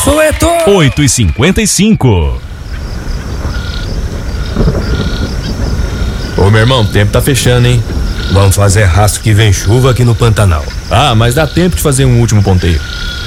Sueto! 8h55. Ô, meu irmão, o tempo tá fechando, hein? Vamos fazer rastro que vem chuva aqui no Pantanal. Ah, mas dá tempo de fazer um último ponteio.